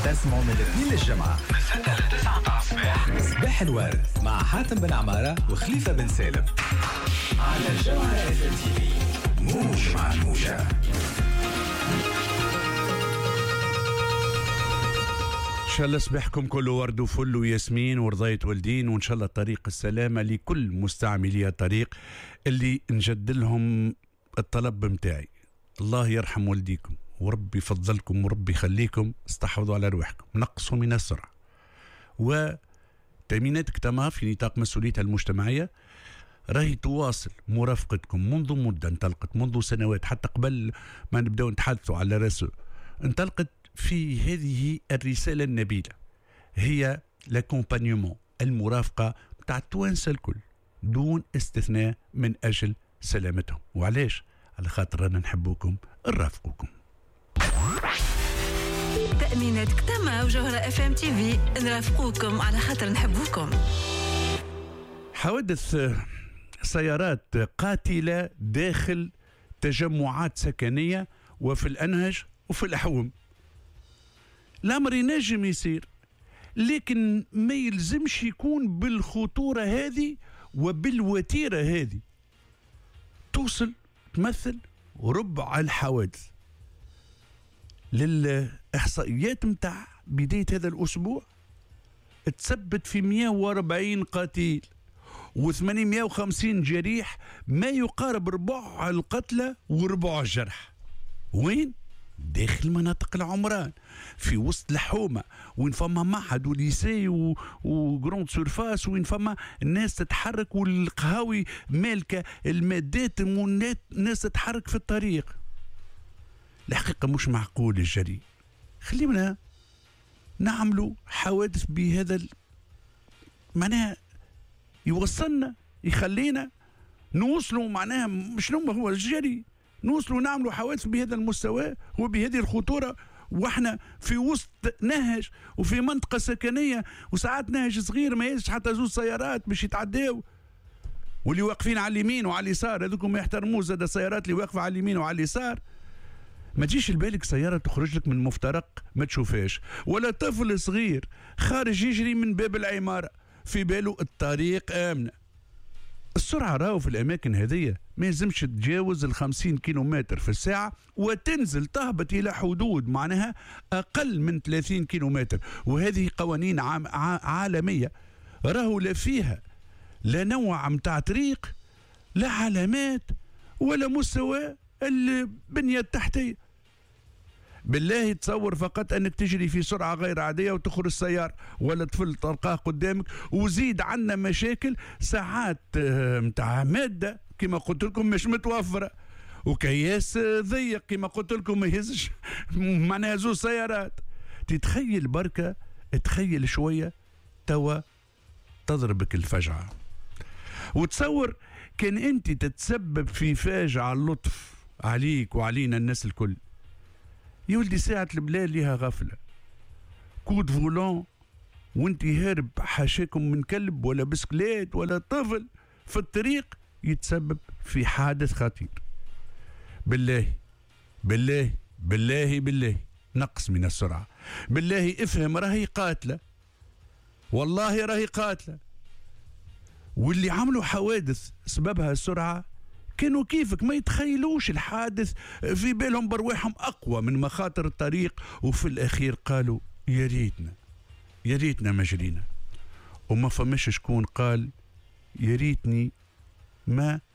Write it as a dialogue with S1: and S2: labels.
S1: اسمعوا من الاثنين للجمعة
S2: من 6 ل 9 متاع الصباح.
S1: صباح الورد مع حاتم بن عمارة وخليفة بن سالم على الجمعة اف ام تي في. موج مع الموجة.
S3: إن شاء الله صباحكم كله ورد وفل وياسمين ورضاية والدين، وإن شاء الله طريق السلامة لكل مستعملي الطريق اللي نجد لهم الطلب متاعي. الله يرحم والديكم وربي يفضلكم وربي يخليكم، استحفظوا على رواحكم، نقصوا من السرعة، وتأمينات كتما في نطاق مسؤوليتها المجتمعية راهي تواصل مرافقتكم منذ مدة، انطلقت منذ سنوات حتى قبل ما نبدأ نتحدثوا على رسول، انطلقت في هذه الرسالة النبيلة، هي لاكومبانيومون، المرافقة بتاع التوانسة الكل دون استثناء من أجل سلامتهم. وعلاش؟ على خاطر رانا نحبوكم نرافقوكم.
S4: تأمينات كتما وجوهرة اف ام تي في، نرافقوكم على خاطر نحبوكم.
S3: حوادث سيارات قاتلة داخل تجمعات سكنية وفي الأنهج وفي الأحوم. الأمر ينجم يصير، لكن ما يلزمش يكون بالخطورة هذه وبالوتيرة هذه. توصل تمثل ربع الحوادث. للإحصائيات متاع بداية هذا الأسبوع تثبت في 140 قتيل و850 جريح، ما يقارب ربع القتلى وربع الجرح. وين؟ داخل مناطق العمران، في وسط الحومة، وين فما معهد وليسي وجروند سورفاس، وين فما الناس تتحرك والقهاوي مالكة المادات والناس تتحرك في الطريق. الحقيقة مش معقول الجري. خلينا نعملوا حوادث بهذا معناها يوصلنا، يخلينا نوصلوا معناها مش هو الجري، نوصلوا نعملوا حوادث بهذا المستوى وبهذه الخطورة، واحنا في وسط نهج وفي منطقة سكنية، وساعات نهج صغير ما يجيش حتى زوج سيارات باش يتعداو، واللي واقفين على اليمين وعلى اليسار هذوكم ما يحترموش زاد السيارات اللي واقفة على اليمين وعلى اليسار. ما تجيش لبالك سيارة تخرج لك من مفترق ما تشوفهاش، ولا طفل صغير خارج يجري من باب العمارة في باله الطريق آمنة. السرعة راهو في الأماكن هذه ما يلزمش تتجاوز 50 كيلومتر في الساعة، وتنزل تهبط إلى حدود معناها أقل من 30 كيلومتر، وهذه قوانين عالمية راهو لا فيها لا نوع متاع طريق، لا علامات، ولا مستوى البنية التحتية. بالله تصور فقط أنك تجري في سرعة غير عادية وتخرج السيارة ولا طفل تلقاه قدامك، وزيد عنا مشاكل ساعات متاع مادة كما قلت لكم مش متوفرة، وكياس ضيق كما قلت لكم ما يهزش معناها زوج سيارات. تتخيل بركة، تخيل شوية توا تضربك الفجعة. وتصور كان أنت تتسبب في فاجعة اللطف عليك وعلينا الناس الكل. يولدي ساعة البلاد ليها غفلة، كود فولون وانت هارب حاشاكم من كلب ولا بسكليت ولا طفل في الطريق يتسبب في حادث خطير. بالله بالله بالله بالله نقص من السرعة. بالله افهم راهي قاتلة، والله راهي قاتلة. واللي عملوا حوادث سببها السرعة كانوا كيفك ما يتخيلوش الحادث، في بالهم برواحهم أقوى من مخاطر الطريق، وفي الأخير قالوا يا ريتنا ما جرينا. وما فماش شكون قال يا ريتني ما